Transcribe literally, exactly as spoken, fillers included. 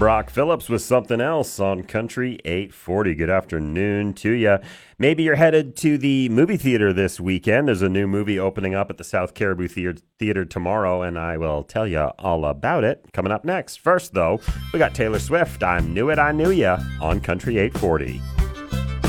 Brock Phillips with something else on Country eight forty. Good afternoon to you. Maybe you're headed to the movie theater this weekend. There's a new movie opening up at the South Caribou Theater, theater tomorrow, and I will tell you all about it coming up next. First, though, we got Taylor Swift. I Knew It, I Knew Ya on Country eight forty.